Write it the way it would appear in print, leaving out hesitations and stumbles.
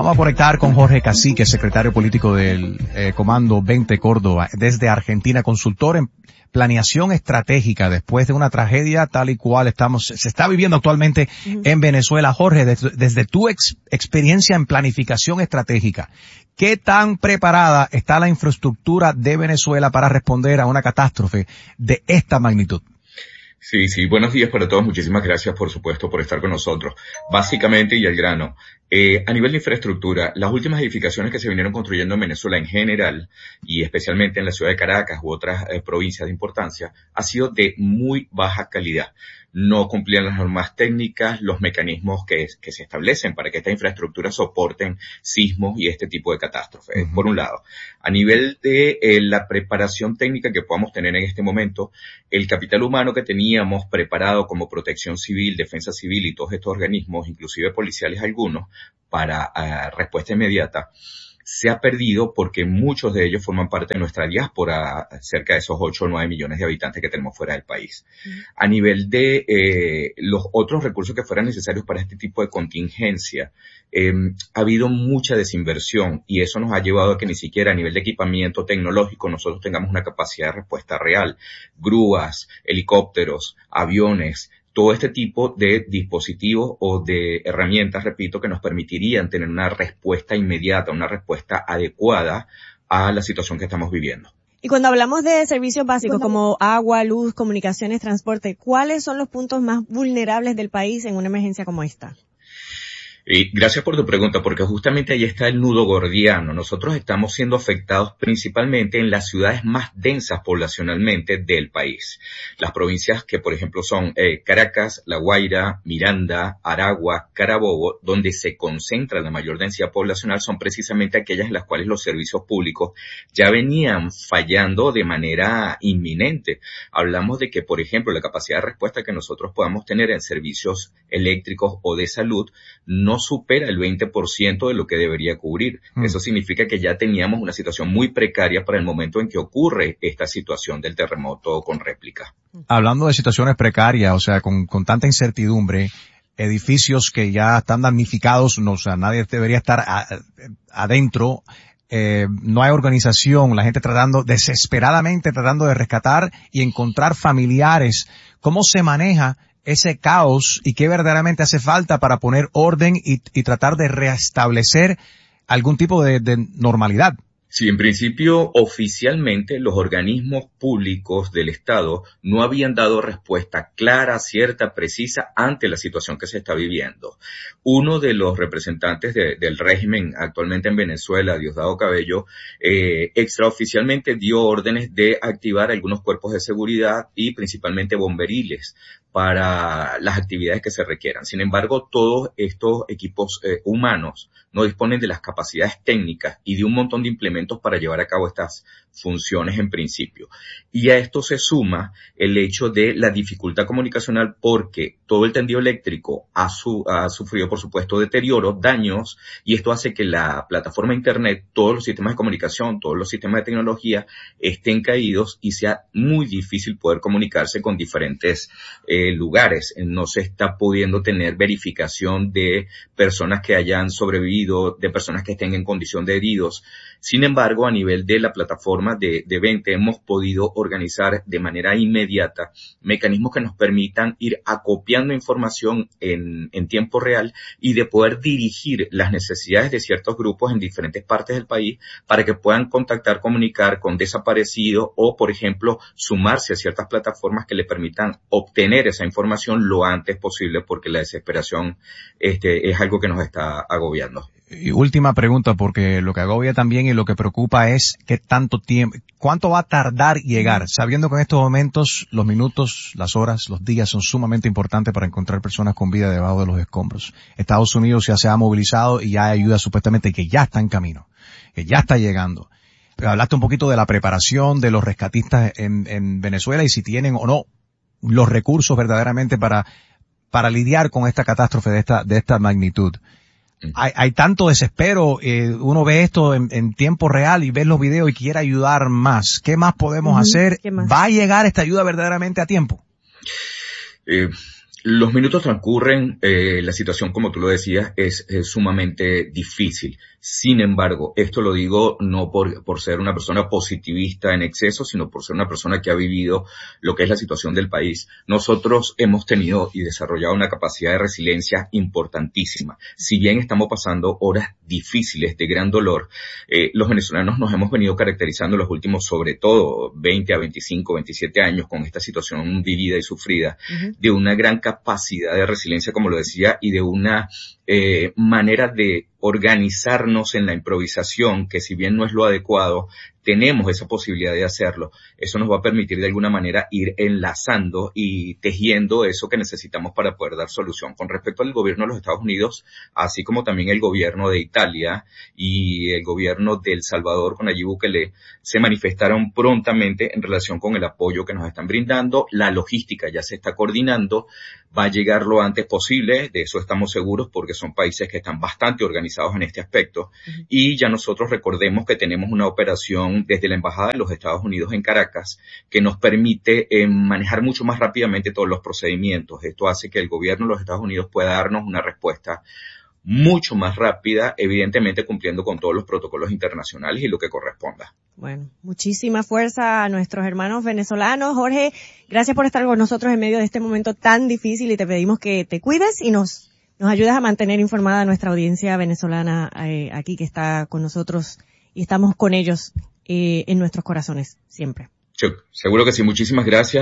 Vamos a conectar con Jorge Cacique, secretario político del Comando 20 Córdoba, desde Argentina, consultor en planeación estratégica después de una tragedia tal y cual se está viviendo actualmente en Venezuela. Jorge, desde tu experiencia en planificación estratégica, ¿qué tan preparada está la infraestructura de Venezuela para responder a una catástrofe de esta magnitud? Sí, buenos días para todos. Muchísimas gracias, por supuesto, por estar con nosotros. Básicamente, y al grano, a nivel de infraestructura, las últimas edificaciones que se vinieron construyendo en Venezuela en general, y especialmente en la ciudad de Caracas u otras provincias de importancia, ha sido de muy baja calidad. No cumplían las normas técnicas, los mecanismos que se establecen para que estas infraestructuras soporten sismos y este tipo de catástrofes, por un lado. A nivel de la preparación técnica que podamos tener en este momento, el capital humano que teníamos preparado como protección civil, defensa civil y todos estos organismos, inclusive policiales algunos, para respuesta inmediata, se ha perdido porque muchos de ellos forman parte de nuestra diáspora, cerca de esos 8 o 9 millones de habitantes que tenemos fuera del país. A nivel de los otros recursos que fueran necesarios para este tipo de contingencia, ha habido mucha desinversión y eso nos ha llevado a que ni siquiera a nivel de equipamiento tecnológico nosotros tengamos una capacidad de respuesta real. Grúas, helicópteros, aviones, todo este tipo de dispositivos o de herramientas, repito, que nos permitirían tener una respuesta inmediata, una respuesta adecuada a la situación que estamos viviendo. Y cuando hablamos de servicios básicos como agua, luz, comunicaciones, transporte, ¿cuáles son los puntos más vulnerables del país en una emergencia como esta? Y gracias por tu pregunta, porque justamente ahí está el nudo gordiano. Nosotros estamos siendo afectados principalmente en las ciudades más densas poblacionalmente del país. Las provincias que, por ejemplo, son Caracas, La Guaira, Miranda, Aragua, Carabobo, donde se concentra la mayor densidad poblacional, son precisamente aquellas en las cuales los servicios públicos ya venían fallando de manera inminente. Hablamos de que, por ejemplo, la capacidad de respuesta que nosotros podamos tener en servicios eléctricos o de salud no supera el 20% de lo que debería cubrir. Eso significa que ya teníamos una situación muy precaria para el momento en que ocurre esta situación del terremoto con réplica. Hablando de situaciones precarias, o sea, con tanta incertidumbre, edificios que ya están damnificados, o sea, nadie debería estar adentro, no hay organización, la gente desesperadamente tratando de rescatar y encontrar familiares. ¿Cómo se maneja ese caos y qué verdaderamente hace falta para poner orden y tratar de restablecer algún tipo de normalidad? Sí, en principio, oficialmente, los organismos públicos del Estado no habían dado respuesta clara, cierta, precisa ante la situación que se está viviendo. Uno de los representantes del régimen actualmente en Venezuela, Diosdado Cabello, extraoficialmente dio órdenes de activar algunos cuerpos de seguridad y principalmente bomberiles para las actividades que se requieran. Sin embargo, todos estos equipos humanos no disponen de las capacidades técnicas y de un montón de implementos para llevar a cabo estas funciones en principio. Y a esto se suma el hecho de la dificultad comunicacional porque todo el tendido eléctrico ha sufrido, por supuesto, deterioro, daños, y esto hace que la plataforma internet, todos los sistemas de comunicación, todos los sistemas de tecnología estén caídos y sea muy difícil poder comunicarse con diferentes lugares. No se está pudiendo tener verificación de personas que hayan sobrevivido, de personas que estén en condición de heridos. Sin embargo, a nivel de la plataforma de 20 hemos podido organizar de manera inmediata mecanismos que nos permitan ir acopiando información en tiempo real y de poder dirigir las necesidades de ciertos grupos en diferentes partes del país para que puedan contactar, comunicar con desaparecidos o, por ejemplo, sumarse a ciertas plataformas que le permitan obtener esa información lo antes posible, porque la desesperación es algo que nos está agobiando. Y última pregunta, porque lo que agobia también y lo que preocupa es qué tanto tiempo, cuánto va a tardar llegar, sabiendo que en estos momentos los minutos, las horas, los días son sumamente importantes para encontrar personas con vida debajo de los escombros. Estados Unidos ya se ha movilizado y ya hay ayuda supuestamente que ya está en camino, que ya está llegando. Pero hablaste un poquito de la preparación de los rescatistas en Venezuela y si tienen o no los recursos verdaderamente para lidiar con esta catástrofe de esta magnitud. Hay tanto desespero, uno ve esto en tiempo real y ve los videos y quiere ayudar más. ¿Qué más podemos hacer? ¿Va a llegar esta ayuda verdaderamente a tiempo? Los minutos transcurren, la situación, como tú lo decías, es sumamente difícil. Sin embargo, esto lo digo no por ser una persona positivista en exceso, sino por ser una persona que ha vivido lo que es la situación del país. Nosotros hemos tenido y desarrollado una capacidad de resiliencia importantísima. Si bien estamos pasando horas difíciles de gran dolor, los venezolanos nos hemos venido caracterizando los últimos, sobre todo 20 a 25, 27 años con esta situación vivida y sufrida, de una gran capacidad de resiliencia, como lo decía, y de una manera de organizarnos en la improvisación, que si bien no es lo adecuado, tenemos esa posibilidad de hacerlo. Eso nos va a permitir de alguna manera ir enlazando y tejiendo eso que necesitamos para poder dar solución. Con respecto al gobierno de los Estados Unidos, así como también el gobierno de Italia y el gobierno de El Salvador con Nayib Bukele, se manifestaron prontamente en relación con el apoyo que nos están brindando. La logística ya se está coordinando, va a llegar lo antes posible, de eso estamos seguros, porque son países que están bastante organizados en este aspecto. Y ya nosotros recordemos que tenemos una operación desde la Embajada de los Estados Unidos en Caracas que nos permite manejar mucho más rápidamente todos los procedimientos. Esto hace que el gobierno de los Estados Unidos pueda darnos una respuesta mucho más rápida, evidentemente cumpliendo con todos los protocolos internacionales y lo que corresponda. Bueno, muchísima fuerza a nuestros hermanos venezolanos. Jorge, gracias por estar con nosotros en medio de este momento tan difícil y te pedimos que te cuides y nos ayudas a mantener informada a nuestra audiencia venezolana aquí que está con nosotros y estamos con ellos en nuestros corazones siempre. Seguro que sí, muchísimas gracias.